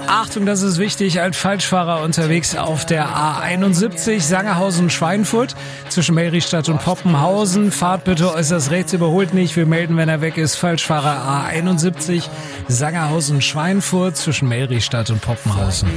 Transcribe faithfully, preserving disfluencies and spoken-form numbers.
Achtung, das ist wichtig, als Falschfahrer unterwegs auf der A einundsiebzig Sangerhausen-Schweinfurt zwischen Meristadt und Poppenhausen. Fahrt bitte äußerst rechts, überholt nicht. Wir melden, wenn er weg ist. Falschfahrer A einundsiebzig Sangerhausen-Schweinfurt zwischen Meristadt und Poppenhausen.